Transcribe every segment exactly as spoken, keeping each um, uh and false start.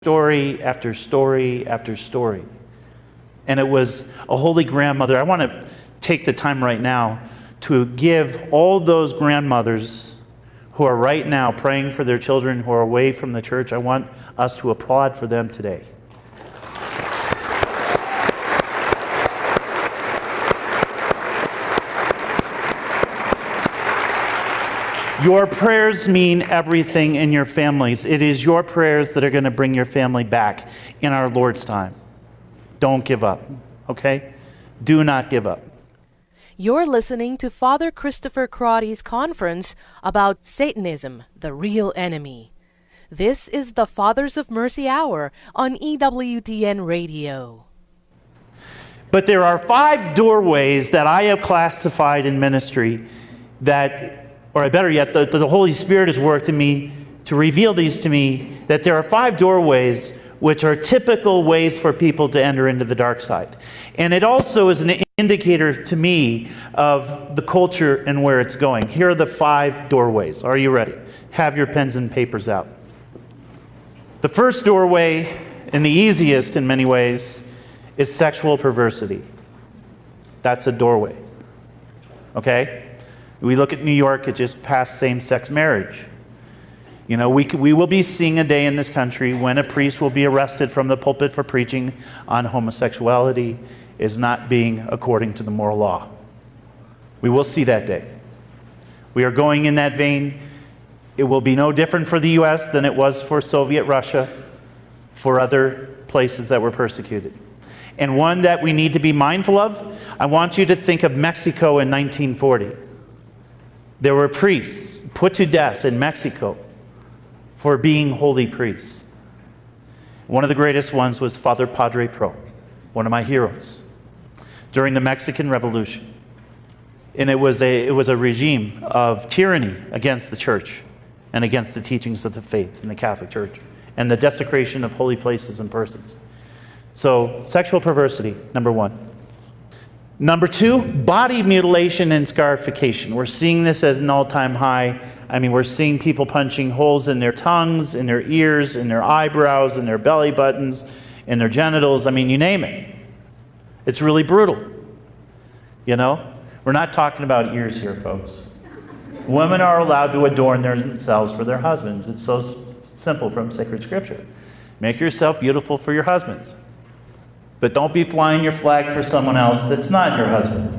story after story after story. And it was a holy grandmother. I want to take the time right now to give all those grandmothers who are right now praying for their children who are away from the church, I want us to applaud for them today. Your prayers mean everything in your families. It is your prayers that are going to bring your family back in our Lord's time. Don't give up, okay? Do not give up. You're listening to Father Christopher Crotty's conference about Satanism, the real enemy. This is the Fathers of Mercy Hour on E W T N Radio. But there are five doorways that I have classified in ministry that, or better yet, the, the Holy Spirit has worked in me to reveal these to me, that there are five doorways which are typical ways for people to enter into the dark side. And it also is an indicator to me of the culture and where it's going. Here are the five doorways. Are you ready? Have your pens and papers out. The first doorway, and the easiest in many ways, is sexual perversity. That's a doorway. Okay? We look at New York, it just passed same-sex marriage. You know, we, we will be seeing a day in this country when a priest will be arrested from the pulpit for preaching on homosexuality is not being according to the moral law. We will see that day. We are going in that vein. It will be no different for the U S than it was for Soviet Russia, for other places that were persecuted. And one that we need to be mindful of, I want you to think of Mexico in nineteen forty. There were priests put to death in Mexico for being holy priests. One of the greatest ones was Father Padre Pro, one of my heroes, during the Mexican Revolution. And it was a, it was a regime of tyranny against the church and against the teachings of the faith in the Catholic Church and the desecration of holy places and persons. So, sexual perversity, number one. Number two, body mutilation and scarification. We're seeing this at an all-time high. I mean, we're seeing people punching holes in their tongues, in their ears, in their eyebrows, in their belly buttons, in their genitals. I mean, you name it. It's really brutal. You know? We're not talking about ears here, folks. Women are allowed to adorn themselves for their husbands. It's so s- simple from sacred scripture. Make yourself beautiful for your husbands. But don't be flying your flag for someone else that's not your husband.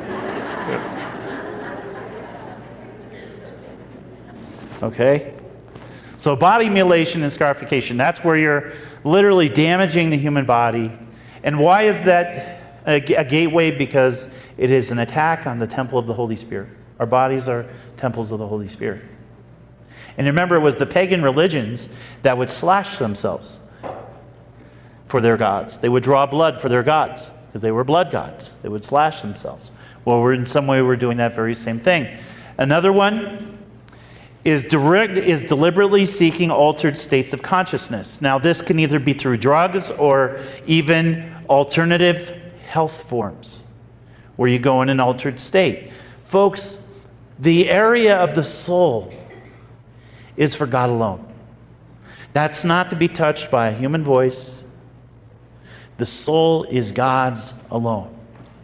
Okay? So body mutilation and scarification, that's where you're literally damaging the human body. And why is that a, a gateway? Because it is an attack on the temple of the Holy Spirit. Our bodies are temples of the Holy Spirit. And remember, it was the pagan religions that would slash themselves for their gods. They would draw blood for their gods because they were blood gods. They would slash themselves. Well, we're in some way we're doing that very same thing. Another one is direct is deliberately seeking altered states of consciousness. Now, this can either be through drugs or even alternative health forms where you go in an altered state. Folks, the area of the soul is for God alone. That's not to be touched by a human voice. The soul is God's alone.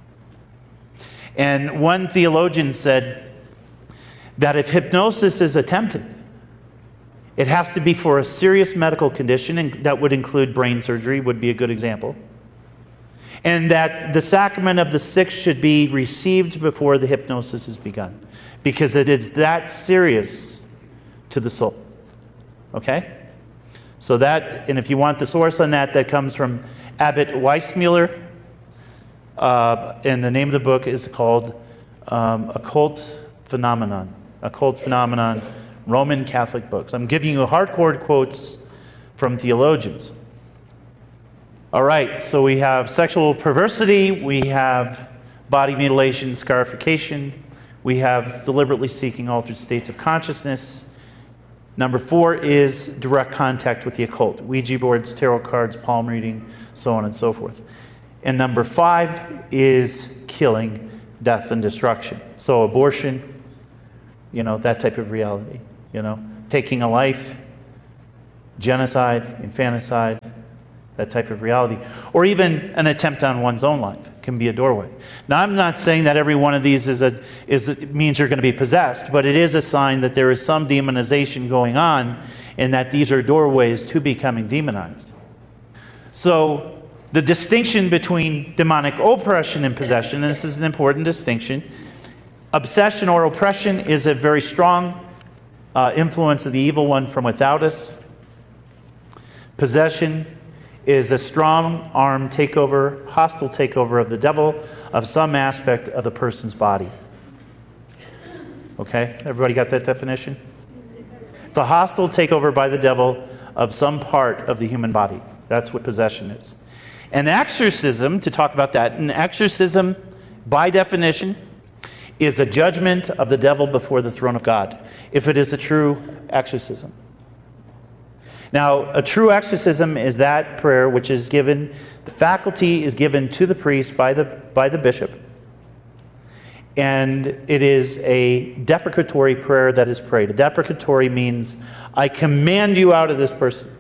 And one theologian said that if hypnosis is attempted, it has to be for a serious medical condition, and that would include brain surgery, would be a good example. And that the sacrament of the sick should be received before the hypnosis is begun, because it is that serious to the soul. Okay? So that, and if you want the source on that, that comes from Abbot Weissmuller, uh, and the name of the book is called um, Occult Phenomenon. Occult Phenomenon, Roman Catholic books. I'm giving you hardcore quotes from theologians. All right, so we have sexual perversity, we have body mutilation, scarification, we have deliberately seeking altered states of consciousness. Number four is direct contact with the occult. Ouija boards, tarot cards, palm reading, so on and so forth. And number five is killing, death, and destruction. So abortion, you know, that type of reality, you know, taking a life, genocide, infanticide, that type of reality, or even an attempt on one's own life can be a doorway. Now, I'm not saying that every one of these is a is it means you're going to be possessed, but it is a sign that there is some demonization going on, and that these are doorways to becoming demonized. So, the distinction between demonic oppression and possession, and this is an important distinction. Obsession or oppression is a very strong uh, influence of the evil one from without us. Possession is a strong-arm takeover, hostile takeover of the devil of some aspect of the person's body. Okay? Everybody got that definition? It's a hostile takeover by the devil of some part of the human body. That's what possession is. An exorcism, to talk about that, an exorcism, by definition, is a judgment of the devil before the throne of God, if it is a true exorcism. Now, a true exorcism is that prayer which is given, the faculty is given to the priest by the, by the bishop. And it is a deprecatory prayer that is prayed. A deprecatory means, I command you out of this person.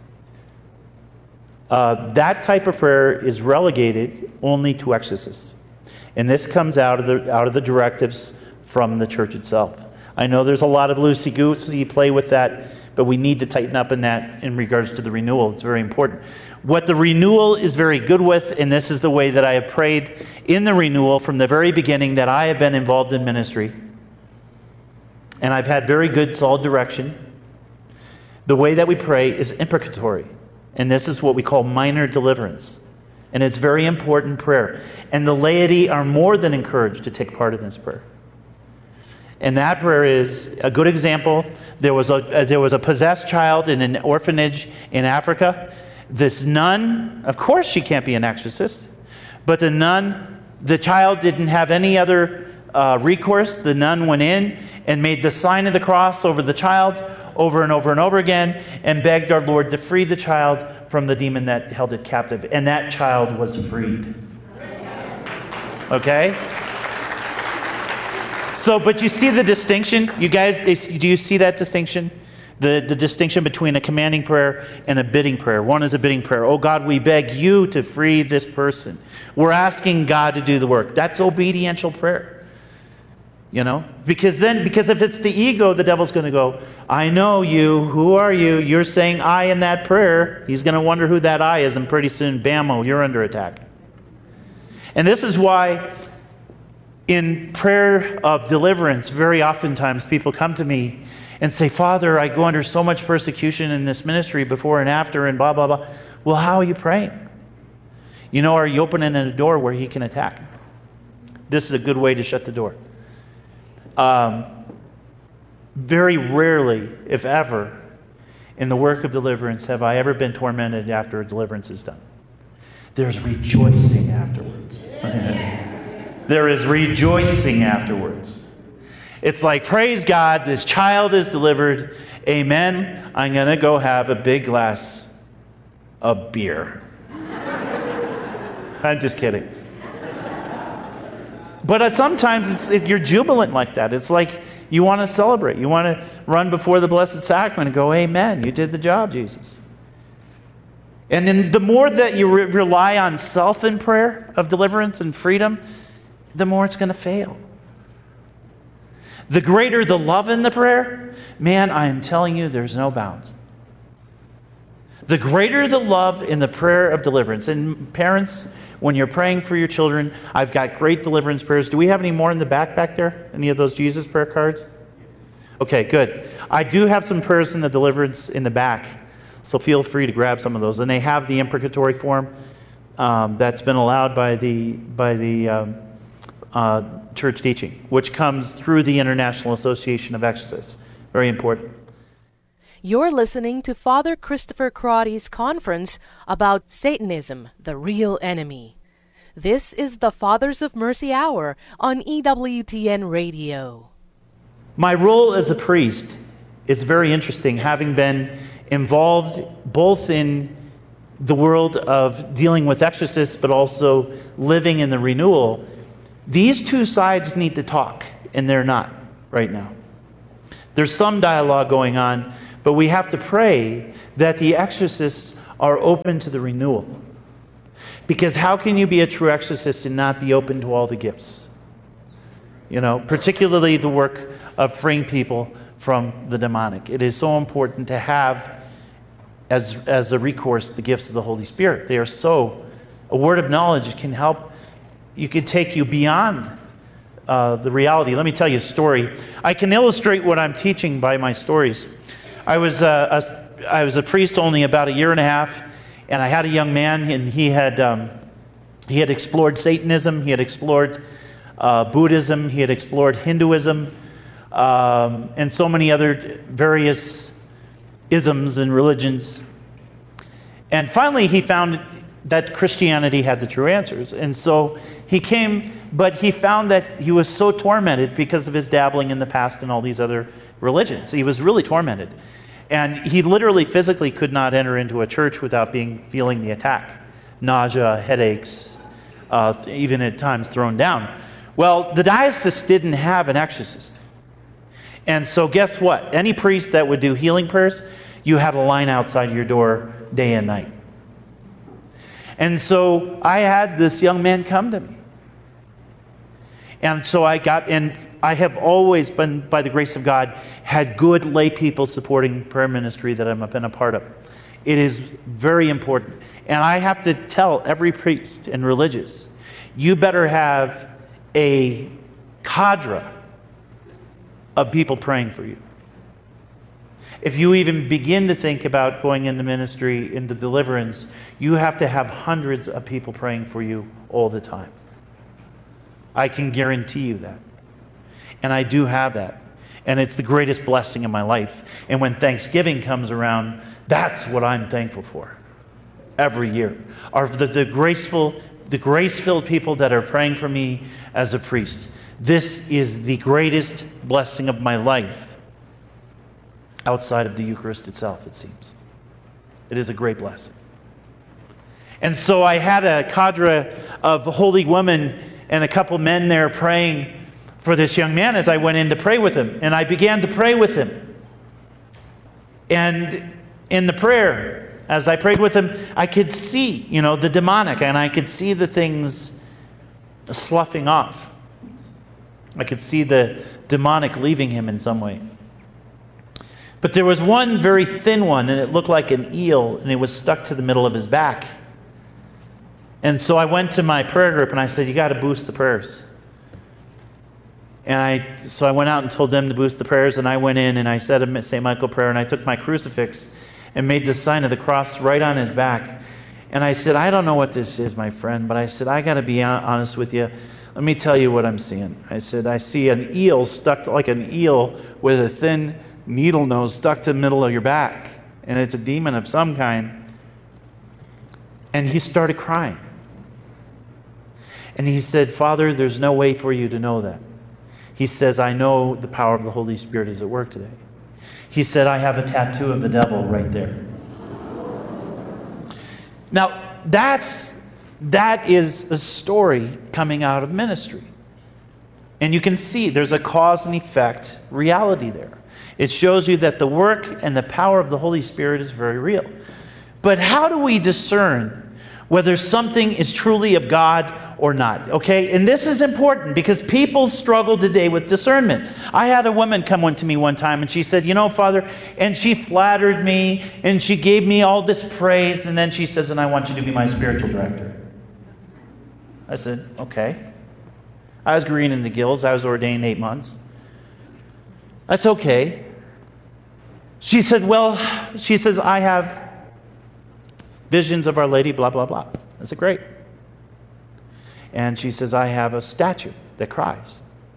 Uh, that type of prayer is relegated only to exorcists. And this comes out of the, out of the directives from the church itself. I know there's a lot of loosey-goosey play with that, but we need to tighten up in that in regards to the renewal. It's very important. What the renewal is very good with, and this is the way that I have prayed in the renewal from the very beginning that I have been involved in ministry, and I've had very good, solid direction. The way that we pray is imprecatory, and this is what we call minor deliverance. And it's very important prayer. And the laity are more than encouraged to take part in this prayer. And that prayer is a good example. There was a, uh, there was a possessed child in an orphanage in Africa. This nun, of course she can't be an exorcist, but the nun, the child didn't have any other uh, recourse. The nun went in and made the sign of the cross over the child over and over and over again and begged our Lord to free the child from the demon that held it captive. And that child was freed. Okay? So, but you see the distinction? You guys, do you see that distinction? The, the distinction between a commanding prayer and a bidding prayer. One is a bidding prayer. Oh God, we beg you to free this person. We're asking God to do the work. That's obediential prayer. You know? Because then, because if it's the ego, the devil's going to go, I know you. Who are you? You're saying I in that prayer. He's going to wonder who that I is, and pretty soon, bammo, you're under attack. And this is why in prayer of deliverance, very oftentimes people come to me and say, Father, I go under so much persecution in this ministry before and after and blah, blah, blah. Well, how are you praying? You know, are you opening a door where he can attack? This is a good way to shut the door. Um, very rarely, if ever, in the work of deliverance have I ever been tormented after a deliverance is done. There's rejoicing afterwards. There is rejoicing afterwards. It's like, praise God, this child is delivered. Amen. I'm going to go have a big glass of beer. I'm just kidding. But sometimes it's, it, you're jubilant like that. It's like you want to celebrate. You want to run before the Blessed Sacrament and go, amen, you did the job, Jesus. And then the more that you re- rely on self in prayer of deliverance and freedom, the more it's going to fail. The greater the love in the prayer, man, I am telling you, there's no bounds. The greater the love in the prayer of deliverance. And parents, when you're praying for your children, I've got great deliverance prayers. Do we have any more in the back back there? Any of those Jesus prayer cards? Okay, good. I do have some prayers in the deliverance in the back, so feel free to grab some of those. And they have the imprecatory form um, that's been allowed by the by the um, uh, church teaching, which comes through the International Association of Exorcists. Very important. You're listening to Father Christopher Crotty's conference about Satanism, the real enemy. This is the Fathers of Mercy Hour on E W T N Radio. My role as a priest is very interesting, having been involved both in the world of dealing with exorcists, but also living in the renewal. These two sides need to talk, and they're not right now. There's some dialogue going on, But we have to pray that the exorcists are open to the renewal. Because how can you be a true exorcist and not be open to all the gifts? You know, particularly the work of freeing people from the demonic. It is so important to have as, as a recourse the gifts of the Holy Spirit. They are so, a word of knowledge can help, you can take you beyond uh, the reality. Let me tell you a story. I can illustrate what I'm teaching by my stories. I was a, a, I was a priest only about a year and a half, and I had a young man, and he had um, he had explored Satanism, he had explored uh, Buddhism, he had explored Hinduism, um, and so many other various isms and religions. And finally, he found that Christianity had the true answers, and so he came. But he found that he was so tormented because of his dabbling in the past and all these other religions. He was really tormented. And he literally physically could not enter into a church without being feeling the attack. Nausea, headaches, uh, even at times thrown down. Well, the diocese didn't have an exorcist. And so guess what? Any priest that would do healing prayers, you had a line outside your door day and night. And so I had this young man come to me. And so I got, and I have always been, by the grace of God, had good lay people supporting prayer ministry that I've been a part of. It is very important. And I have to tell every priest and religious, you better have a cadre of people praying for you. If you even begin to think about going into ministry, into deliverance, you have to have hundreds of people praying for you all the time. I can guarantee you that. And I do have that. And it's the greatest blessing in my life. And when Thanksgiving comes around, that's what I'm thankful for every year. Are the, the graceful, the grace-filled people that are praying for me as a priest. This is the greatest blessing of my life outside of the Eucharist itself, it seems. It is a great blessing. And so I had a cadre of holy women and a couple men there praying for this young man as I went in to pray with him. And I began to pray with him. And in the prayer, as I prayed with him, I could see, you know, the demonic, and I could see the things sloughing off. I could see the demonic leaving him in some way. But there was one very thin one, and it looked like an eel, and it was stuck to the middle of his back. And so I went to my prayer group and I said, you got to boost the prayers. And I, so I went out and told them to boost the prayers, and I went in and I said a Saint Michael prayer, and I took my crucifix and made the sign of the cross right on his back. And I said, I don't know what this is, my friend, but I said, I got to be honest with you. Let me tell you what I'm seeing. I said, I see an eel stuck like an eel with a thin needle nose stuck to the middle of your back. And it's a demon of some kind. And he started crying. And he said, Father, there's no way for you to know that. He says, I know the power of the Holy Spirit is at work today. He said, I have a tattoo of the devil right there. Now, that's, that is a story coming out of ministry. And you can see there's a cause and effect reality there. It shows you that the work and the power of the Holy Spirit is very real. But how do we discern whether something is truly of God or not? Okay, and this is important because people struggle today with discernment. I had a woman come to me one time and she said, you know, Father, and she flattered me and she gave me all this praise, and then she says, and I want you to be my spiritual director. I said, okay. I was green in the gills. I was ordained eight months. That's okay. She said, well, she says, I have visions of Our Lady, blah, blah, blah. I said, great. And she says, I have a statue that cries.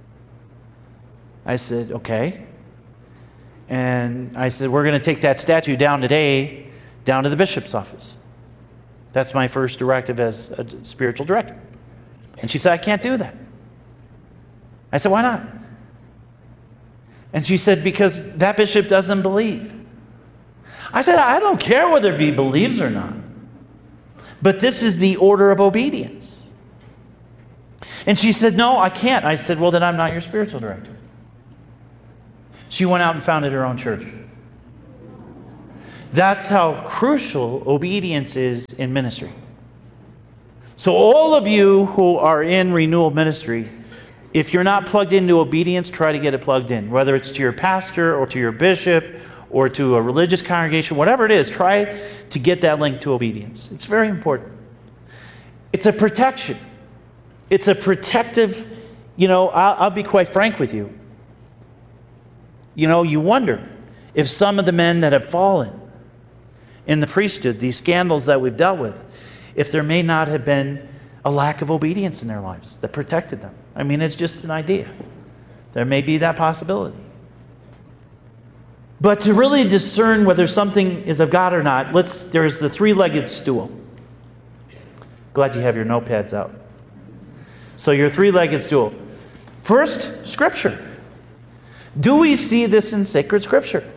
I said, okay. And I said, we're going to take that statue down today, down to the bishop's office. That's my first directive as a spiritual director. And she said, I can't do that. I said, why not? And she said, because that bishop doesn't believe. I said, I don't care whether he believes or not. But this is the order of obedience. And she said, no, I can't. I said, well, then I'm not your spiritual director. She went out and founded her own church. That's how crucial obedience is in ministry. So all of you who are in renewal ministry, if you're not plugged into obedience, try to get it plugged in. Whether it's to your pastor or to your bishop or to a religious congregation, whatever it is, try to get that link to obedience. It's very important. It's a protection. It's a protective, you know, I'll, I'll be quite frank with you. You know, you wonder if some of the men that have fallen in the priesthood, these scandals that we've dealt with, if there may not have been a lack of obedience in their lives that protected them. I mean, it's just an idea. There may be that possibility. But to really discern whether something is of God or not, let's, there's the three-legged stool. Glad you have your notepads out. So your three-legged stool. First, Scripture. Do we see this in sacred Scripture?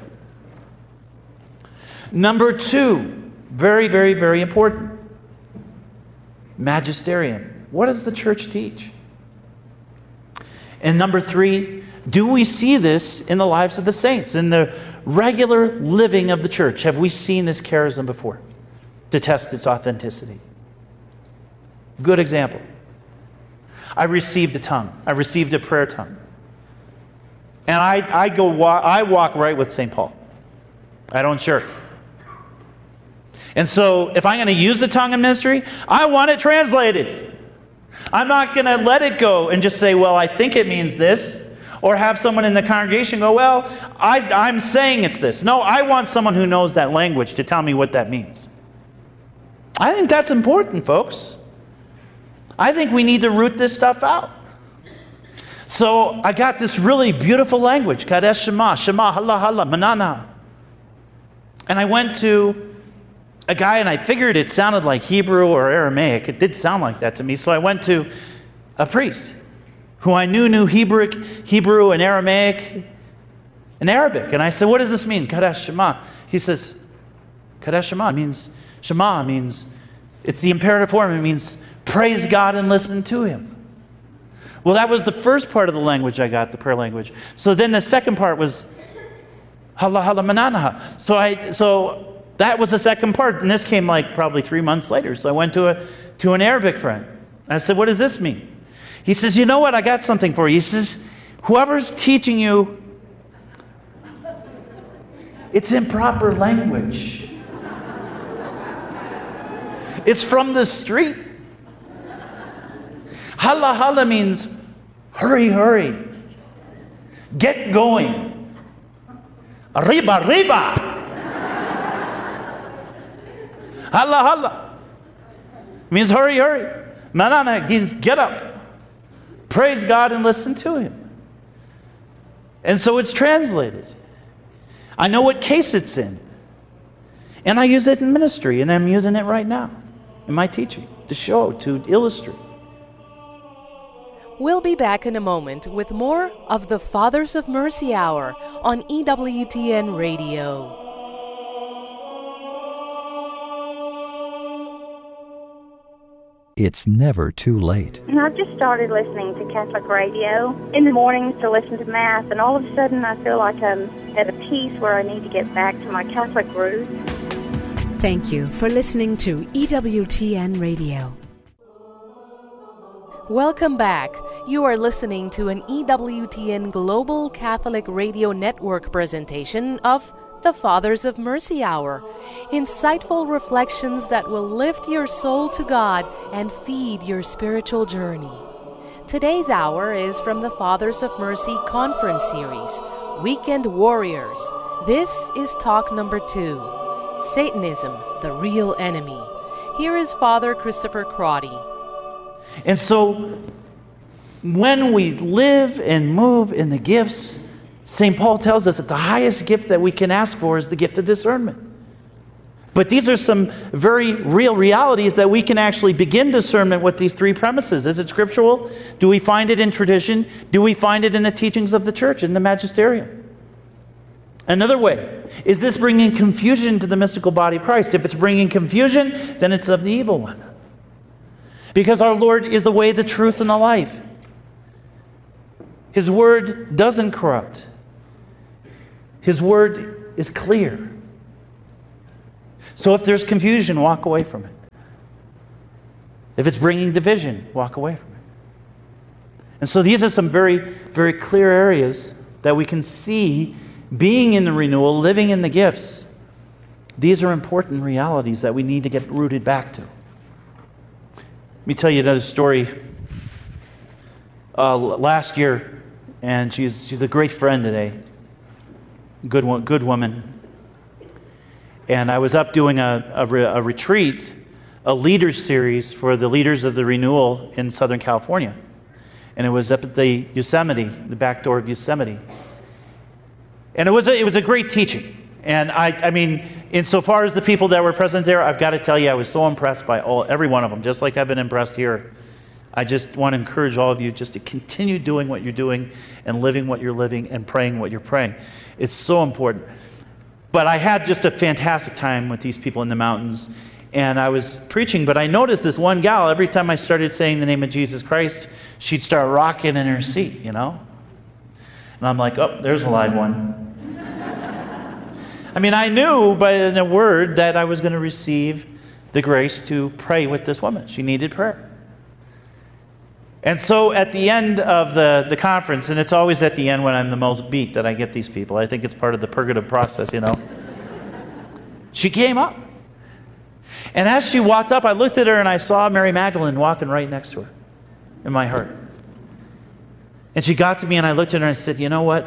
Number two, very, very, very important. Magisterium. What does the church teach? And number three, do we see this in the lives of the saints, in the regular living of the church? Have we seen this charism before to test its authenticity? Good example. I received a tongue. I received a prayer tongue. And I, I, go, I walk right with Saint Paul. I don't shirk. And so if I'm going to use the tongue in ministry, I want it translated. I'm not going to let it go and just say, well, I think it means this. Or have someone in the congregation go, well, I, I'm saying it's this. No, I want someone who knows that language to tell me what that means. I think that's important, folks. I think we need to root this stuff out. So I got this really beautiful language, Kadesh Shema, Shema, Hala, Hala, Manana. And I went to a guy, and I figured it sounded like Hebrew or Aramaic. It did sound like that to me. So I went to a priest who I knew knew Hebrew, Hebrew and Aramaic and Arabic. And I said, what does this mean, Kadesh Shema? He says, Kadesh Shema means, Shema means, it's the imperative form. It means praise God and listen to Him. Well, that was the first part of the language I got, the prayer language. So then the second part was Hala Hala Mananaha. So I so that was the second part, and this came like probably three months later. So I went to a to an Arabic friend. I said, what does this mean? He says, you know what, I got something for you. He says, whoever's teaching you, it's improper language. It's from the street. Hala hala means hurry, hurry. Get going. Arriba, arriba. Hala hala means hurry, hurry. Manana means get up. Praise God and listen to Him. And so it's translated. I know what case it's in. And I use it in ministry, and I'm using it right now in my teaching to show, to illustrate. We'll be back in a moment with more of the Fathers of Mercy Hour on E W T N Radio. It's never too late. And I just started listening to Catholic radio in the mornings to listen to Mass, and all of a sudden I feel like I'm at a piece where I need to get back to my Catholic roots. Thank you for listening to E W T N Radio. Welcome back. You are listening to an E W T N Global Catholic Radio Network presentation of the Fathers of Mercy Hour. Insightful reflections that will lift your soul to God and feed your spiritual journey. Today's hour is from the Fathers of Mercy Conference Series, Weekend Warriors. This is talk number two, Satanism, the Real Enemy. Here is Father Christopher Crotty. And so when we live and move in the gifts, Saint Paul tells us that the highest gift that we can ask for is the gift of discernment. But these are some very real realities that we can actually begin discernment with these three premises. Is it scriptural? Do we find it in tradition? Do we find it in the teachings of the church, in the magisterium? Another way, is this bringing confusion to the mystical body of Christ? If it's bringing confusion, then it's of the evil one. Because our Lord is the way, the truth, and the life. His word doesn't corrupt. His word is clear. So if there's confusion, walk away from it. If it's bringing division, walk away from it. And so these are some very, very clear areas that we can see being in the renewal, living in the gifts. These are important realities that we need to get rooted back to. Let me tell you another story. Uh, last year, and she's she's a great friend today. Good one, good woman. And I was up doing a, a, re, a retreat, a leaders series for the leaders of the renewal in Southern California. And it was up at the Yosemite, the back door of Yosemite. And it was a, it was a great teaching. And I, I mean, insofar as the people that were present there, I've got to tell you, I was so impressed by all, every one of them, just like I've been impressed here. I just want to encourage all of you just to continue doing what you're doing and living what you're living and praying what you're praying. It's so important. But I had just a fantastic time with these people in the mountains. And I was preaching, but I noticed this one gal, every time I started saying the name of Jesus Christ, she'd start rocking in her seat, you know? And I'm like, oh, there's a live one. I mean, I knew by a word that I was going to receive the grace to pray with this woman. She needed prayer. And so at the end of the, the conference, and it's always at the end when I'm the most beat that I get these people. I think it's part of the purgative process, you know. She came up. And as she walked up, I looked at her and I saw Mary Magdalene walking right next to her in my heart. And she got to me and I looked at her and I said, you know what?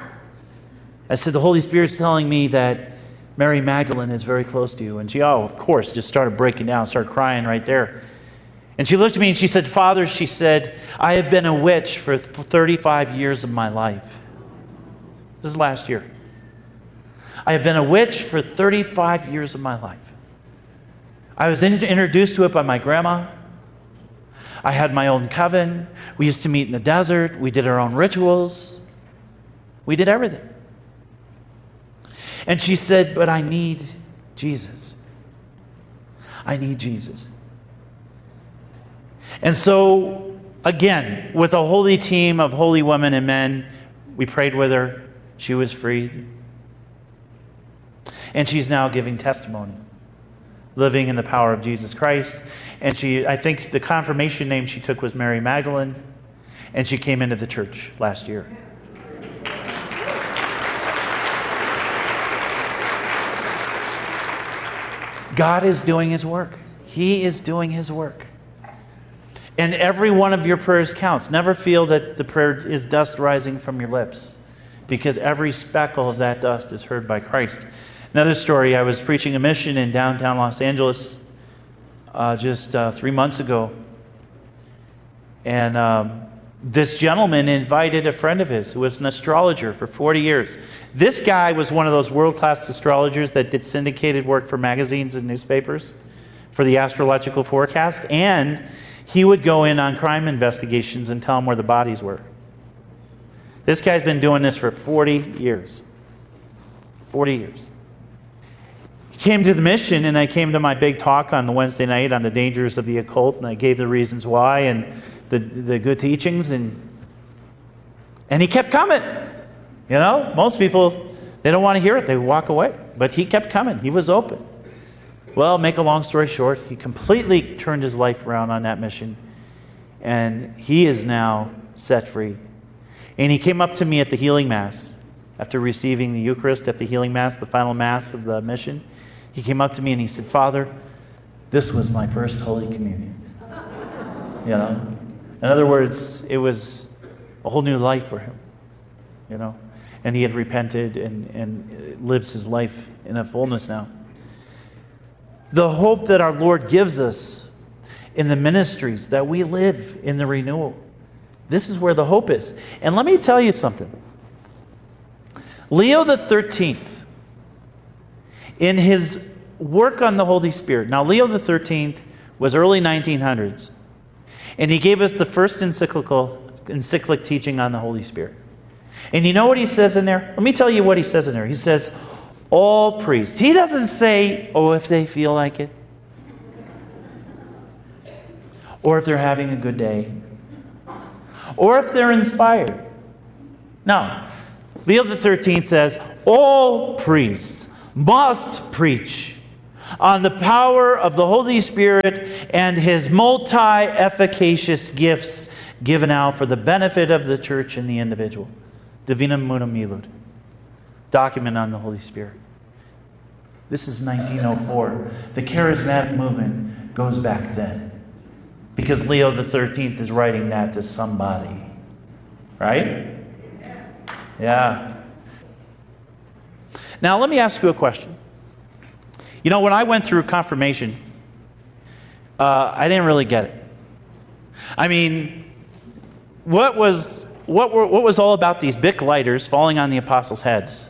I said, the Holy Spirit's telling me that Mary Magdalene is very close to you. And she, oh, of course, just started breaking down, started crying right there. And she looked at me and she said, Father, she said, I have been a witch for thirty-five years of my life. This is last year. I have been a witch for thirty-five years of my life. I was in, introduced to it by my grandma. I had my own coven. We used to meet in the desert. We did our own rituals. We did everything. And she said, but I need Jesus. I need Jesus. And so, again, with a holy team of holy women and men, we prayed with her. She was freed. And she's now giving testimony, living in the power of Jesus Christ. And she, I think the confirmation name she took was Mary Magdalene, and she came into the church last year. God is doing His work. He is doing His work. And every one of your prayers counts. Never feel that the prayer is dust rising from your lips, because every speckle of that dust is heard by Christ. Another story, I was preaching a mission in downtown Los Angeles uh, just uh, three months ago. And um, this gentleman invited a friend of his who was an astrologer for forty years. This guy was one of those world-class astrologers that did syndicated work for magazines and newspapers for the astrological forecast. And he would go in on crime investigations and tell them where the bodies were. This guy's been doing this for forty years. forty years. He came to the mission, and I came to my big talk on the Wednesday night on the dangers of the occult, and I gave the reasons why and the, the good teachings, and and he kept coming. You know, most people, they don't want to hear it. They walk away. But he kept coming. He was open. Well, make a long story short, he completely turned his life around on that mission, and he is now set free. And he came up to me at the healing mass after receiving the Eucharist at the healing mass, the final mass of the mission. He came up to me and he said, Father, this was my first Holy Communion. You know? In other words, it was a whole new life for him. You know? And he had repented and, and lives his life in a fullness now. The hope that our Lord gives us in the ministries that we live in the renewal. This is where the hope is. And let me tell you something. Leo the thirteenth, in his work on the Holy Spirit, now Leo the thirteenth was early nineteen hundreds, and he gave us the first encyclical, encyclic teaching on the Holy Spirit. And you know what he says in there? Let me tell you what he says in there. He says, all priests. He doesn't say, oh, if they feel like it, or if they're having a good day, or if they're inspired. No. Leo the thirteenth says, all priests must preach on the power of the Holy Spirit and his multi-efficacious gifts given out for the benefit of the church and the individual. Divinum Munum Milud. Document on the Holy Spirit. This is nineteen oh four. The charismatic movement goes back then. Because Leo the thirteenth is writing that to somebody. Right? Yeah. Now, let me ask you a question. You know, when I went through confirmation, uh, I didn't really get it. I mean, what was what were what was all about these Bic lighters falling on the apostles' heads?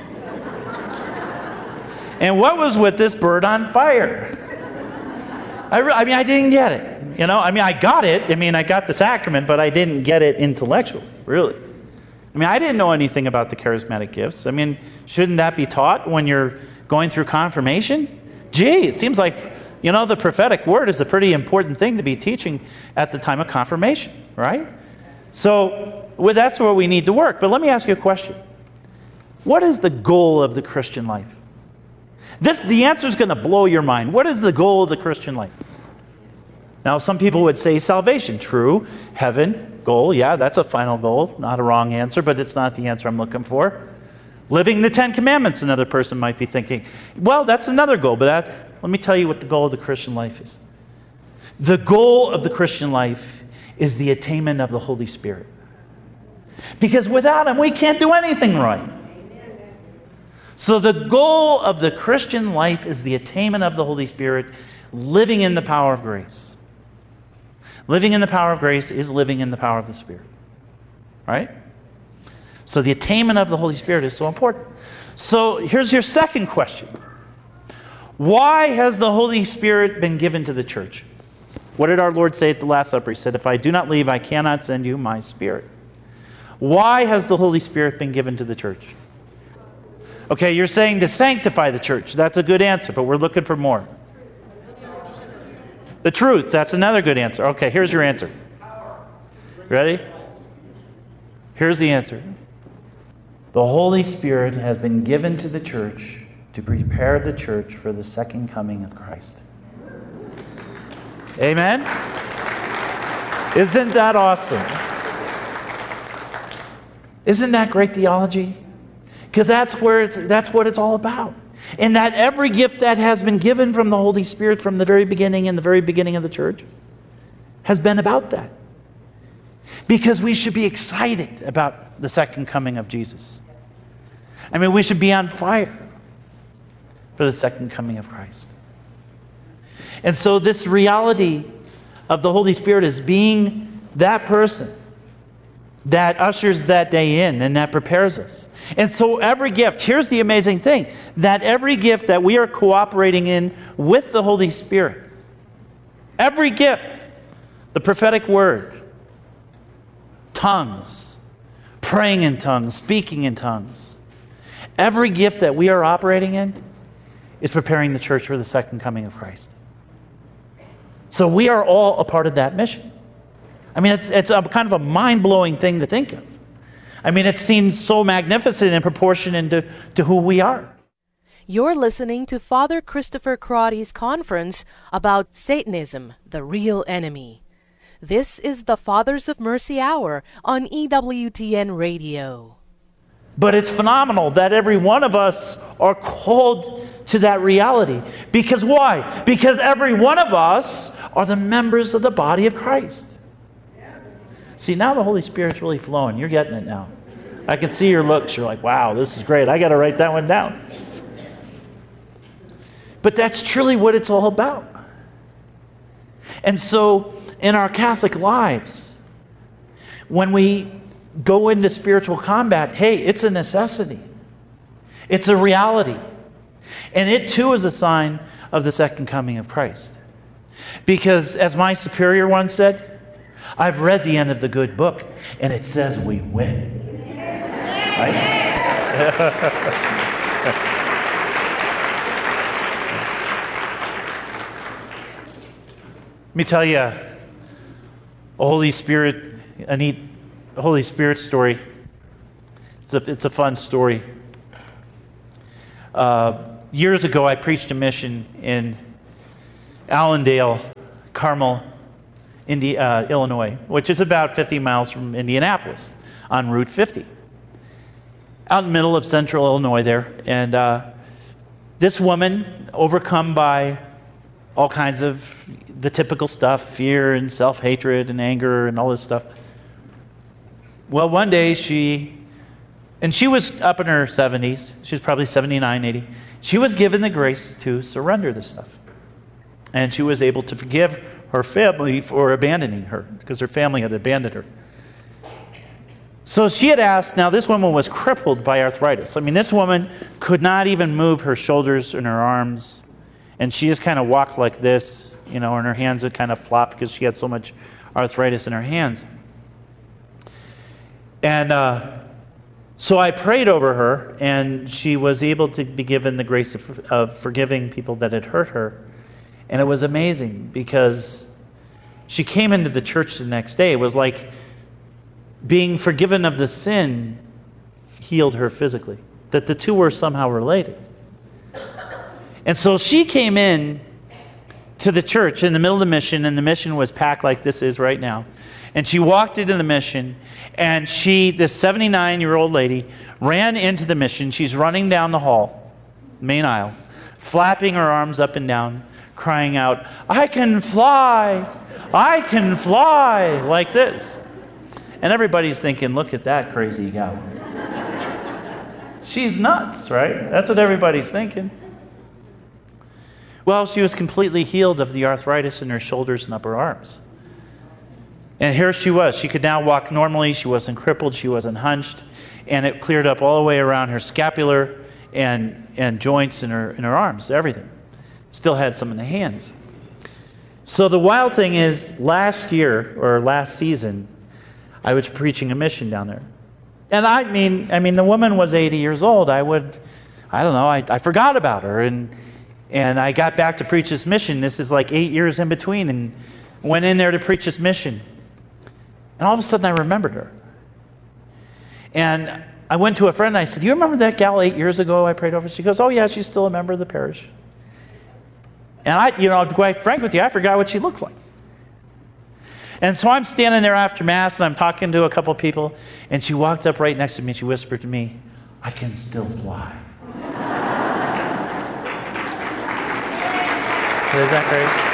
And what was with this bird on fire? I, re- I mean, I didn't get it. You know, I mean, I got it. I mean, I got the sacrament, but I didn't get it intellectually, really. I mean, I didn't know anything about the charismatic gifts. I mean, shouldn't that be taught when you're going through confirmation? Gee, it seems like, you know, the prophetic word is a pretty important thing to be teaching at the time of confirmation, right? So, well, that's where we need to work. But let me ask you a question. What is the goal of the Christian life? This, the answer is going to blow your mind. What is the goal of the Christian life? Now, some people would say salvation. True. Heaven, goal. Yeah, that's a final goal. Not a wrong answer, but it's not the answer I'm looking for. Living the Ten Commandments, another person might be thinking. Well, that's another goal, but that, let me tell you what the goal of the Christian life is. The goal of the Christian life is the attainment of the Holy Spirit. Because without him, we can't do anything right. So the goal of the Christian life is the attainment of the Holy Spirit, living in the power of grace. Living in the power of grace is living in the power of the Spirit. Right? So the attainment of the Holy Spirit is so important. So here's your second question. Why has the Holy Spirit been given to the church? What did our Lord say at the Last Supper? He said, if I do not leave, I cannot send you my Spirit. Why has the Holy Spirit been given to the church? Okay, you're saying to sanctify the church. That's a good answer, but we're looking for more. The truth, that's another good answer. Okay, here's your answer. Ready? Here's the answer. The Holy Spirit has been given to the church to prepare the church for the second coming of Christ. Amen? Isn't that awesome? Isn't that great theology? Because that's where it's that's what it's all about. And that every gift that has been given from the Holy Spirit from the very beginning and the very beginning of the church has been about that. Because we should be excited about the second coming of Jesus. I mean, we should be on fire for the second coming of Christ. And so this reality of the Holy Spirit is being that person that ushers that day in and that prepares us. And so every gift, here's the amazing thing, that every gift that we are cooperating in with the Holy Spirit, every gift, the prophetic word, tongues, praying in tongues, speaking in tongues, every gift that we are operating in is preparing the church for the second coming of Christ. So we are all a part of that mission. I mean, it's, it's a kind of a mind-blowing thing to think of. I mean, it seems so magnificent in proportion to, to who we are. You're listening to Father Christopher Crotty's conference about Satanism, the real enemy. This is the Fathers of Mercy Hour on E W T N Radio. But it's phenomenal that every one of us are called to that reality. Because why? Because every one of us are the members of the body of Christ. See, now the Holy Spirit's really flowing. You're getting it now. I can see your looks. You're like, wow, this is great. I got to write that one down. But that's truly what it's all about. And so, in our Catholic lives, when we go into spiritual combat, hey, it's a necessity. It's a reality. And it too is a sign of the second coming of Christ. Because, as my superior once said, I've read the end of the good book, and it says we win. Right? Let me tell you a Holy Spirit, a neat Holy Spirit story. It's a, it's a fun story. Uh, years ago, I preached a mission in Allendale, Carmel, Indi- uh, Illinois, which is about fifty miles from Indianapolis on Route fifty. Out in the middle of central Illinois there. And uh, this woman, overcome by all kinds of the typical stuff, fear and self-hatred and anger and all this stuff. Well, one day she, and she was up in her seventies, she was probably seventy-nine, eighty. She was given the grace to surrender this stuff. And she was able to forgive her family for abandoning her, because her family had abandoned her. So she had asked, now this woman was crippled by arthritis. I mean, this woman could not even move her shoulders and her arms. And she just kind of walked like this, you know, and her hands would kind of flop because she had so much arthritis in her hands. And uh, so I prayed over her, and she was able to be given the grace of, of forgiving people that had hurt her. And it was amazing because she came into the church the next day. It was like being forgiven of the sin healed her physically, that the two were somehow related. And so she came in to the church in the middle of the mission, and the mission was packed like this is right now. And she walked into the mission, and she, this seventy-nine-year-old lady, ran into the mission. She's running down the hall, main aisle, flapping her arms up and down, crying out, "I can fly! I can fly!" like this. And everybody's thinking, look at that crazy gal. She's nuts, right? That's what everybody's thinking. Well, she was completely healed of the arthritis in her shoulders and upper arms. And here she was. She could now walk normally. She wasn't crippled. She wasn't hunched. And it cleared up all the way around her scapular and, and joints in her, in her arms, everything. Still had some in the hands. So the wild thing is, last year, or last season, I was preaching a mission down there. And I mean, I mean, the woman was eighty years old. I would, I don't know, I, I forgot about her. And and I got back to preach this mission. This is like eight years in between, and went in there to preach this mission. And all of a sudden I remembered her. And I went to a friend and I said, "Do you remember that gal eight years ago I prayed over?" She goes, "Oh yeah, she's still a member of the parish." And I, you know, to be quite frank with you, I forgot what she looked like. And so I'm standing there after Mass, and I'm talking to a couple of people, and she walked up right next to me, and she whispered to me, "I can still fly." Isn't that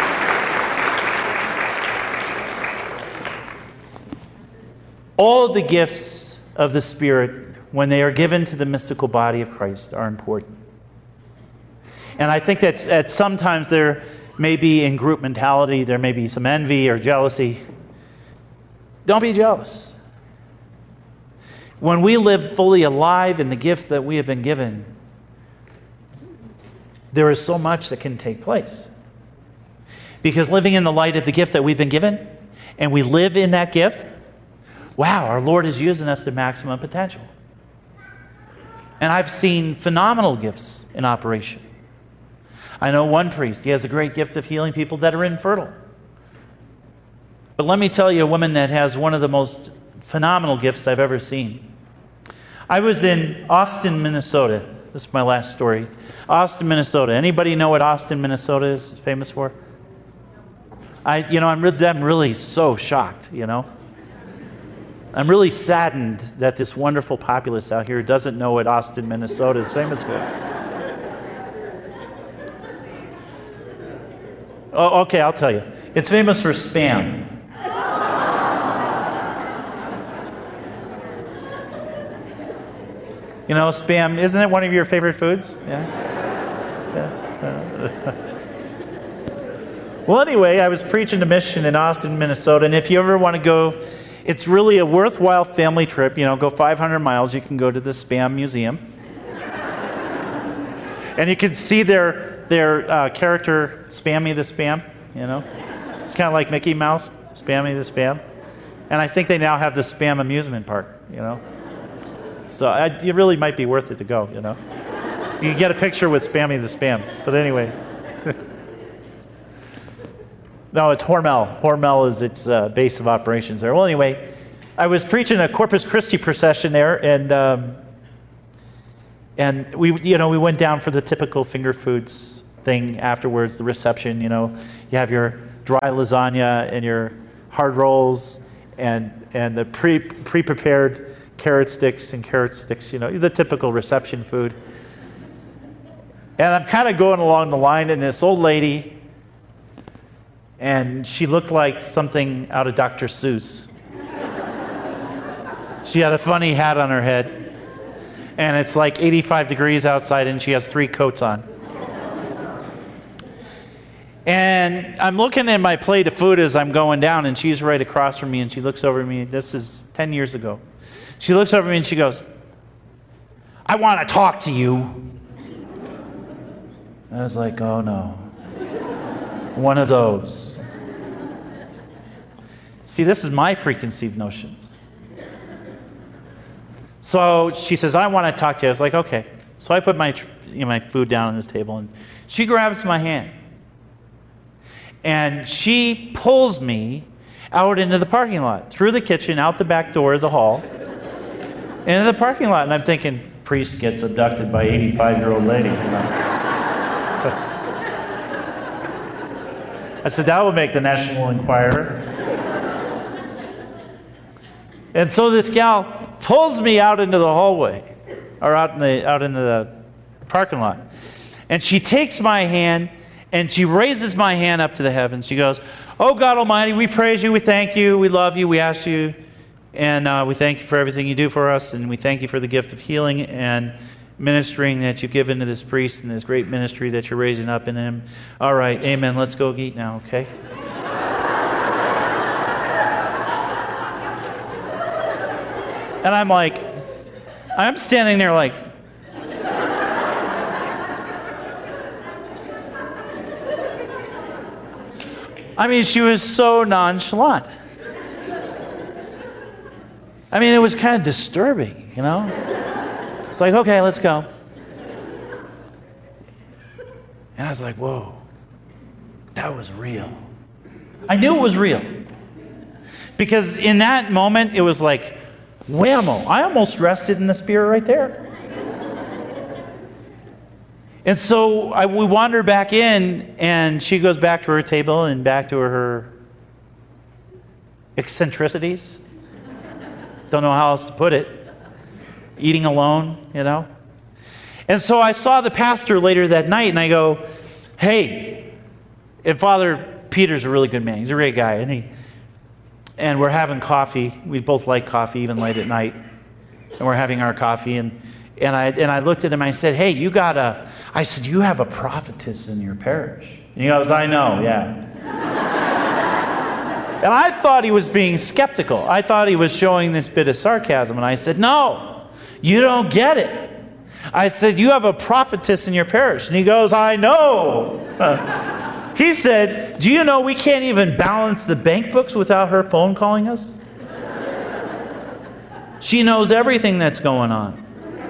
great? All of the gifts of the Spirit, when they are given to the mystical body of Christ, are important. And I think that at sometimes there may be in group mentality, there may be some envy or jealousy. Don't be jealous. When we live fully alive in the gifts that we have been given, there is so much that can take place. Because living in the light of the gift that we've been given, and we live in that gift, wow, our Lord is using us to maximum potential. And I've seen phenomenal gifts in operation. I know one priest, he has a great gift of healing people that are infertile. But let me tell you, a woman that has one of the most phenomenal gifts I've ever seen. I was in Austin, Minnesota. This is my last story. Austin, Minnesota. Anybody know what Austin, Minnesota is famous for? I, you know, I'm, re- I'm really so shocked, you know. I'm really saddened that this wonderful populace out here doesn't know what Austin, Minnesota is famous for. Oh, okay, I'll tell you. It's famous for Spam. You know, Spam, isn't it one of your favorite foods? Yeah? Yeah. Well, anyway, I was preaching a mission in Austin, Minnesota, and if you ever want to go, it's really a worthwhile family trip. You know, go five hundred miles, you can go to the Spam Museum. And you can see their, their uh, character, Spammy the Spam, you know. It's kind of like Mickey Mouse, Spammy the Spam. And I think they now have the Spam amusement park, you know. So I, it really might be worth it to go, you know. You can get a picture with Spammy the Spam. But anyway. No, it's Hormel. Hormel is its uh, base of operations there. Well, anyway, I was preaching a Corpus Christi procession there, and um, and we, you know, we went down for the typical finger foods thing afterwards, the reception. You know, you have your dry lasagna and your hard rolls and and the pre pre prepared carrot sticks and carrot sticks. You know, the typical reception food. And I'm kind of going along the line, and this old lady, and she looked like something out of Doctor Seuss. She had a funny hat on her head, and it's like eighty-five degrees outside, and she has three coats on. And I'm looking at my plate of food as I'm going down, and she's right across from me, and she looks over at me. This is ten years ago. She looks over at me, and she goes, "I want to talk to you." I was like, oh no, one of those. See, this is my preconceived notions. So she says, "I want to talk to you." I was like, okay. So I put my, you know, my food down on this table, and she grabs my hand. And she pulls me out into the parking lot, through the kitchen, out the back door of the hall, into the parking lot. And I'm thinking, priest gets abducted by eighty-five-year-old lady. You know? I said, that will make the National Enquirer. And so this gal pulls me out into the hallway, or out in the out into the parking lot. And she takes my hand, and she raises my hand up to the heavens. She goes, "Oh God Almighty, we praise you, we thank you, we love you, we ask you, and uh, we thank you for everything you do for us, and we thank you for the gift of healing and ministering that you've given to this priest and this great ministry that you're raising up in him. All right, amen. Let's go eat now, okay?" And I'm like, I'm standing there like, I mean, she was so nonchalant. I mean, it was kind of disturbing, you know? It's like, okay, let's go. And I was like, whoa, that was real. I knew it was real. Because in that moment, it was like, whammo, I almost rested in the Spirit right there. And so I, we wander back in, and she goes back to her table and back to her eccentricities. Don't know how else to put it. Eating alone, you know. And so I saw the pastor later that night, and I go, "Hey," and Father Peter's a really good man. He's a great guy, and he, and we're having coffee. We both like coffee, even late at night, and we're having our coffee. And and I and I looked at him. I said, "Hey, you got a," I said, "you have a prophetess in your parish." And he goes, "I know, yeah." And I thought he was being skeptical. I thought he was showing this bit of sarcasm, and I said, "No. You don't get it." I said, "You have a prophetess in your parish." And he goes, "I know." Uh, he said, "Do you know we can't even balance the bank books without her phone calling us? She knows everything that's going on."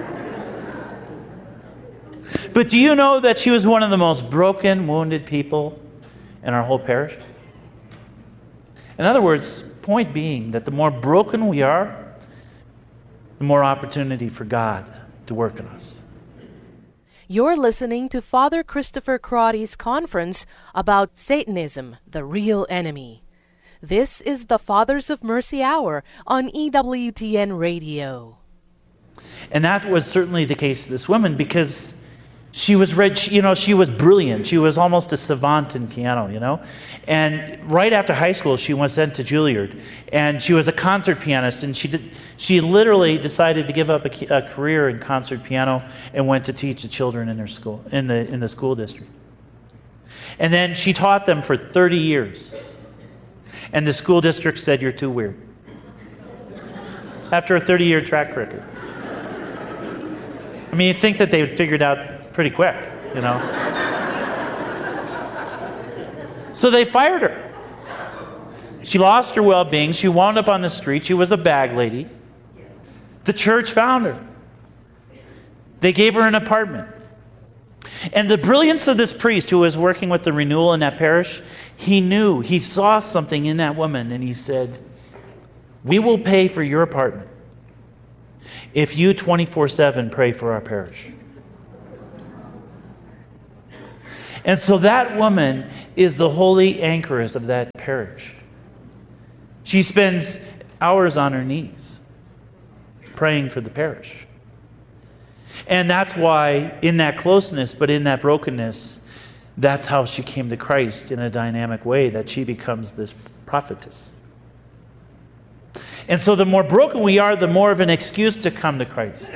But do you know that she was one of the most broken, wounded people in our whole parish? In other words, point being that the more broken we are, the more opportunity for God to work in us. You're listening to Father Christopher Crotty's conference about Satanism, the real enemy. This is the Fathers of Mercy Hour on E W T N Radio. And that was certainly the case of this woman, because she was read, you know, she was brilliant. She was almost a savant in piano, you know. And right after high school, she was sent to Juilliard, and she was a concert pianist. And she did, she literally decided to give up a, a career in concert piano and went to teach the children in her school, in the in the school district. And then she taught them for thirty years. And the school district said, "You're too weird." After a thirty-year track record. I mean, you'd think that they would figure it out pretty quick, you know. So they fired her. She lost her well-being. She wound up on the street. She was a bag lady. The church found her. They gave her an apartment. And the brilliance of this priest who was working with the renewal in that parish, he knew, he saw something in that woman, and he said, "We will pay for your apartment if you twenty-four seven pray for our parish." And so that woman is the holy anchoress of that parish. She spends hours on her knees praying for the parish. And that's why, in that closeness, but in that brokenness, that's how she came to Christ in a dynamic way, that she becomes this prophetess. And so the more broken we are, the more of an excuse to come to Christ.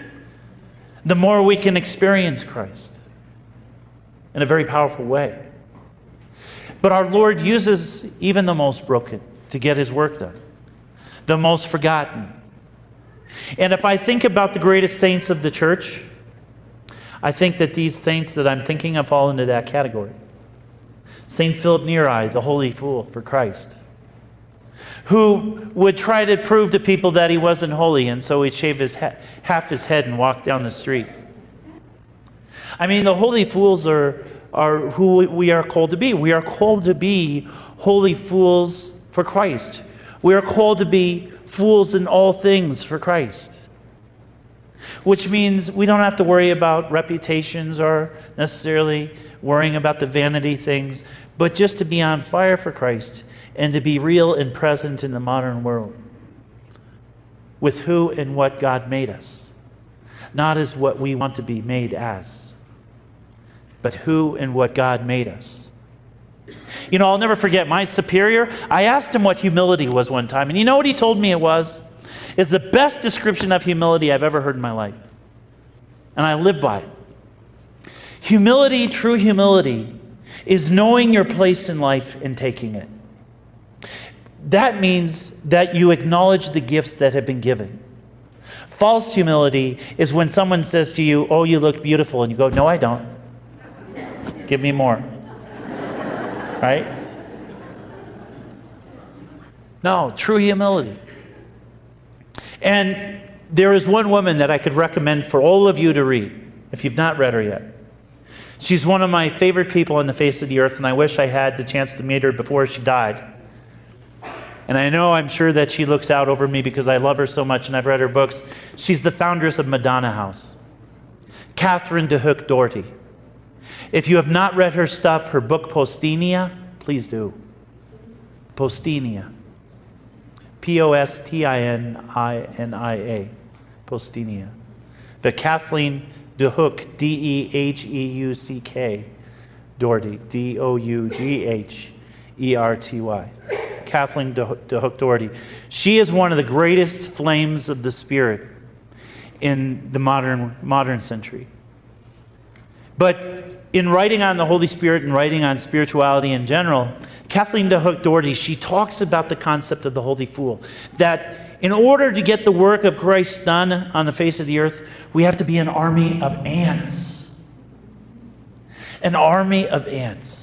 The more we can experience Christ in a very powerful way. But our Lord uses even the most broken to get his work done, the most forgotten. And if I think about the greatest saints of the church, I think that these saints that I'm thinking of fall into that category. Saint Philip Neri, the holy fool for Christ, who would try to prove to people that he wasn't holy, and so he'd shave his ha- half his head and walk down the street. I mean, the holy fools are, are who we are called to be. We are called to be holy fools for Christ. We are called to be fools in all things for Christ. Which means we don't have to worry about reputations or necessarily worrying about the vanity things, but just to be on fire for Christ and to be real and present in the modern world with who and what God made us. Not as what we want to be made as, but who and what God made us. You know, I'll never forget my superior. I asked him what humility was one time, and you know what he told me it was? Is the best description of humility I've ever heard in my life. And I live by it. Humility, true humility, is knowing your place in life and taking it. That means that you acknowledge the gifts that have been given. False humility is when someone says to you, "Oh, you look beautiful," and you go, "No, I don't. Give me more." Right? No, true humility. And there is one woman that I could recommend for all of you to read, if you've not read her yet. She's one of my favorite people on the face of the earth, and I wish I had the chance to meet her before she died. And I know, I'm sure that she looks out over me because I love her so much and I've read her books. She's the foundress of Madonna House, Catherine de Hook Doherty. If you have not read her stuff, her book Postinia, please do. Postinia. P O S T I N I N I A. Postinia. But Kathleen de Hook, D E H E U C K, Doherty, D O U G H E R T Y. Kathleen de Hook Doherty. She is one of the greatest flames of the Spirit in the modern, modern century. But in writing on the Holy Spirit and writing on spirituality in general, Kathleen de Hook Doherty, she talks about the concept of the holy fool. That in order to get the work of Christ done on the face of the earth, we have to be an army of ants. An army of ants.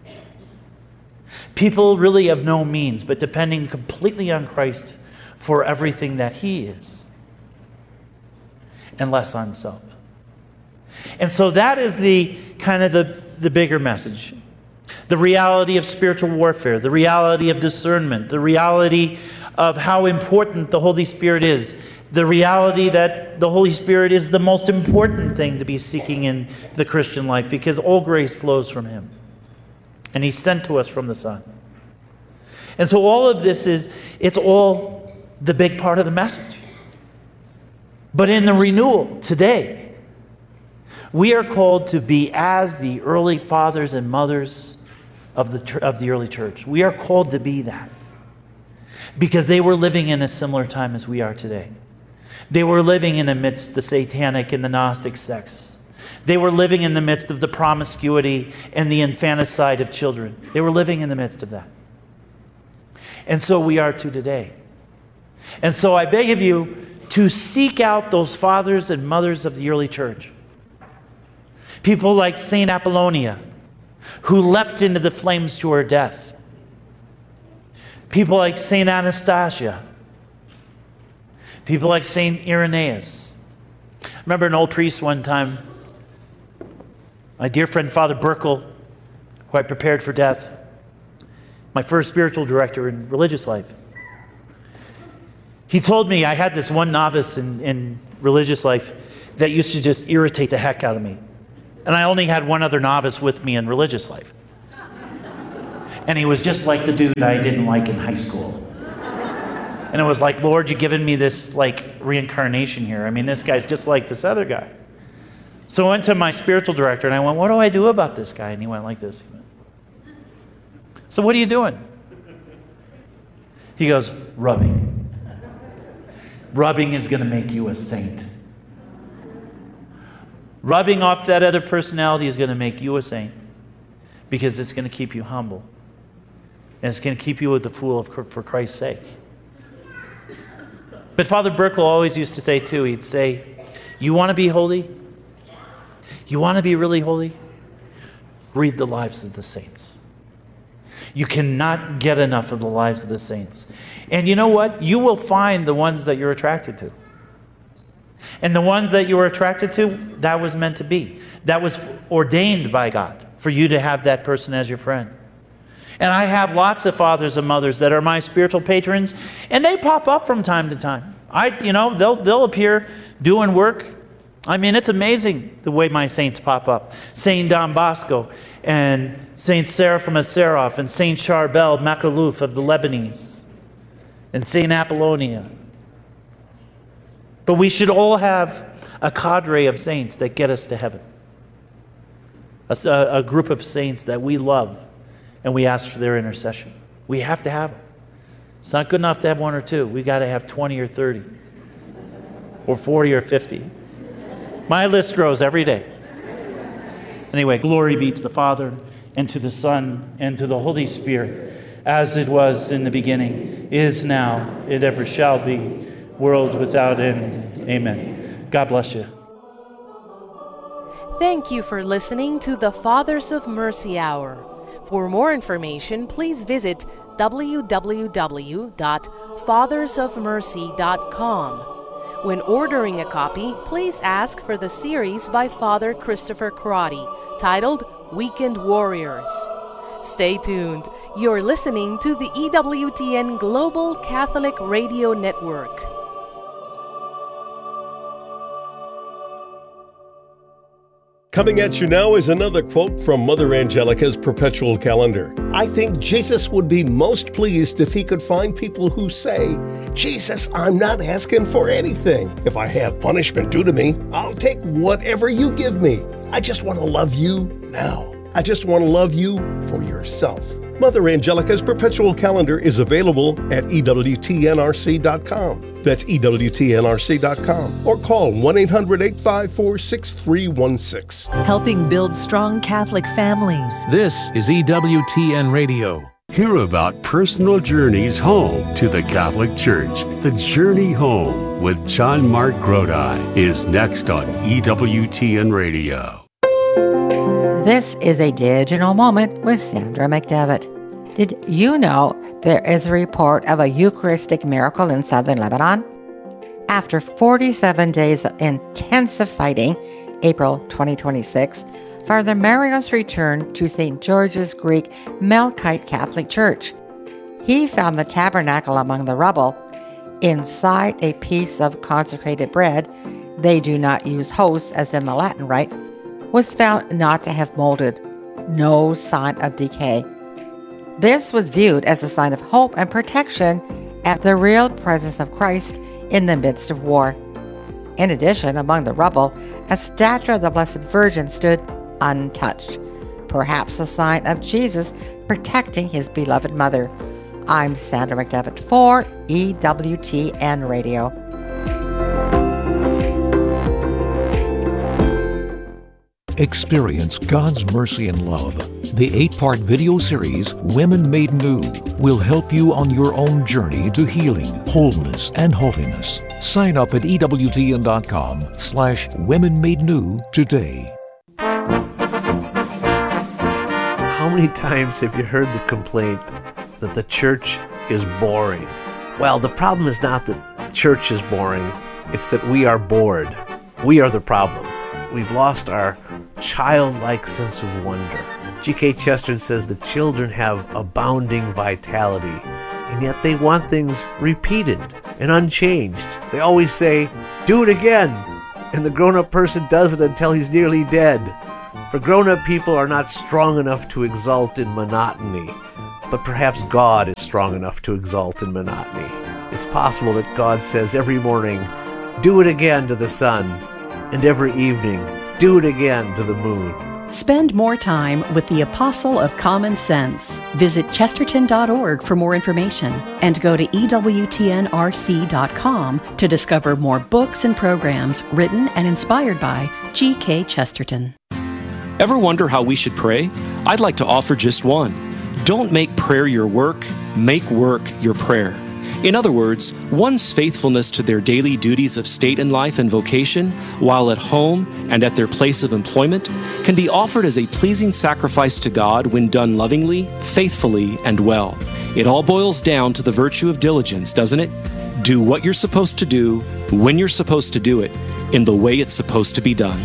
People really of no means, but depending completely on Christ for everything that he is. And less on self. And so that is the kind of the, the bigger message. The reality of spiritual warfare, the reality of discernment, the reality of how important the Holy Spirit is, the reality that the Holy Spirit is the most important thing to be seeking in the Christian life because all grace flows from him. And he's sent to us from the Son. And so all of this is, it's all the big part of the message. But in the renewal today, we are called to be as the early fathers and mothers of the, of the early church. We are called to be that. Because they were living in a similar time as we are today. They were living in the midst of the satanic and the Gnostic sects. They were living in the midst of the promiscuity and the infanticide of children. They were living in the midst of that. And so we are too today. And so I beg of you to seek out those fathers and mothers of the early church. People like Saint Apollonia, who leapt into the flames to her death. People like Saint Anastasia. People like Saint Irenaeus. I remember an old priest one time, my dear friend Father Burkle, who I prepared for death, my first spiritual director in religious life. He told me I had this one novice in, in religious life that used to just irritate the heck out of me. And I only had one other novice with me in religious life. And he was just like the dude I didn't like in high school. And it was like, Lord, you've given me this like reincarnation here. I mean, this guy's just like this other guy. So I went to my spiritual director and I went, what do I do about this guy? And he went like this. He went, so what are you doing? He goes, rubbing. Rubbing is going to make you a saint. Rubbing off that other personality is going to make you a saint because it's going to keep you humble. And it's going to keep you with the fool of, for Christ's sake. But Father Burkle always used to say too, he'd say, you want to be holy? You want to be really holy? Read the lives of the saints. You cannot get enough of the lives of the saints. And you know what? You will find the ones that you're attracted to. And the ones that you were attracted to, that was meant to be. That was ordained by God for you to have that person as your friend. And I have lots of fathers and mothers that are my spiritual patrons, and they pop up from time to time. I, you know, they'll they'll appear doing work. I mean, it's amazing the way my saints pop up. Saint Don Bosco and Saint Seraphim of Seraph and Saint Charbel Makhlouf of the Lebanese and Saint Apollonia. But we should all have a cadre of saints that get us to heaven. A, a group of saints that we love and we ask for their intercession. We have to have them. It's not good enough to have one or two. We got to have twenty or thirty or forty or fifty. My list grows every day. Anyway, glory be to the Father and to the Son and to the Holy Spirit, as it was in the beginning, is now, and ever shall be, world without end. Amen. God bless you. Thank you for listening to the Fathers of Mercy Hour. For more information, please visit w w w dot fathers of mercy dot com. When ordering a copy, please ask for the series by Father Christopher Crotty, titled Weekend Warriors. Stay tuned. You're listening to the E W T N Global Catholic Radio Network. Coming at you now is another quote from Mother Angelica's perpetual calendar. I think Jesus would be most pleased if he could find people who say, Jesus, I'm not asking for anything. If I have punishment due to me, I'll take whatever you give me. I just want to love you now. I just want to love you for yourself. Mother Angelica's perpetual calendar is available at E W T N R C dot com. That's E W T N R C dot com. Or call one eight hundred eight five four six three one six. Helping build strong Catholic families. This is E W T N Radio. Hear about personal journeys home to the Catholic Church. The Journey Home with John Mark Grodi is next on E W T N Radio. This is a digital moment with Sandra McDevitt. Did you know there is a report of a Eucharistic miracle in southern Lebanon? After forty-seven days of intensive fighting, April twenty twenty-six, Father Marios returned to Saint George's Greek Melkite Catholic Church. He found the tabernacle among the rubble. Inside a piece of consecrated bread, they do not use hosts as in the Latin rite, was found not to have molded, no sign of decay. This was viewed as a sign of hope and protection at the real presence of Christ in the midst of war. In addition, among the rubble, a statue of the Blessed Virgin stood untouched, perhaps a sign of Jesus protecting his beloved mother. I'm Sandra McDevitt for E W T N Radio. Experience God's mercy and love. The eight-part video series, Women Made New, will help you on your own journey to healing, wholeness, and holiness. Sign up at E W T N dot com slash Women Made New today. How many times have you heard the complaint that the church is boring? Well, the problem is not that church is boring, it's that we are bored. We are the problem. We've lost our childlike sense of wonder. G K Chesterton says the children have abounding vitality, and yet they want things repeated and unchanged. They always say, do it again, and the grown-up person does it until he's nearly dead. For grown-up people are not strong enough to exult in monotony, but perhaps God is strong enough to exult in monotony. It's possible that God says every morning, do it again to the sun, and every evening, do it again to the moon. Spend more time with the Apostle of Common Sense. Visit chesterton dot org for more information and go to E W T N R C dot com to discover more books and programs written and inspired by G K Chesterton. Ever wonder how we should pray? I'd like to offer just one. Don't make prayer your work, make work your prayer. In other words, one's faithfulness to their daily duties of state in life and vocation, while at home and at their place of employment, can be offered as a pleasing sacrifice to God when done lovingly, faithfully, and well. It all boils down to the virtue of diligence, doesn't it? Do what you're supposed to do, when you're supposed to do it, in the way it's supposed to be done.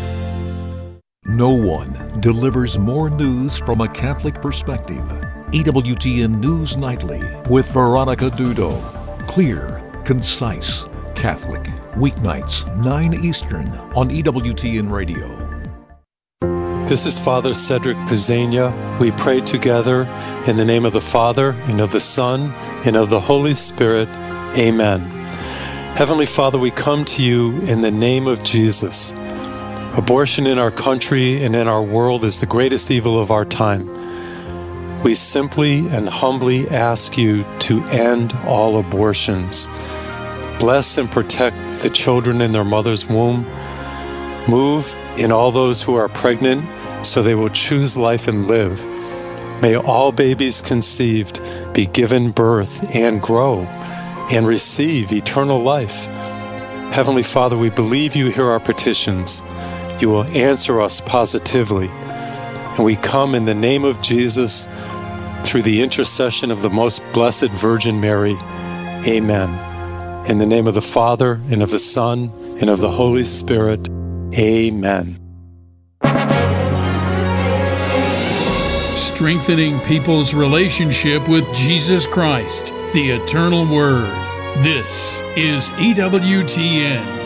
No one delivers more news from a Catholic perspective. E W T N News Nightly with Veronica Dudo. Clear, concise, Catholic. Weeknights, nine Eastern on E W T N Radio. This is Father Cedric Pizzania. We pray together in the name of the Father, and of the Son, and of the Holy Spirit. Amen. Heavenly Father, we come to you in the name of Jesus. Abortion in our country and in our world is the greatest evil of our time. We simply and humbly ask you to end all abortions. Bless and protect the children in their mother's womb. Move in all those who are pregnant so they will choose life and live. May all babies conceived be given birth and grow and receive eternal life. Heavenly Father, we believe you hear our petitions. You will answer us positively. And we come in the name of Jesus, through the intercession of the most blessed Virgin Mary. Amen. In the name of the Father, and of the Son, and of the Holy Spirit. Amen. Strengthening people's relationship with Jesus Christ, the Eternal Word. This is E W T N.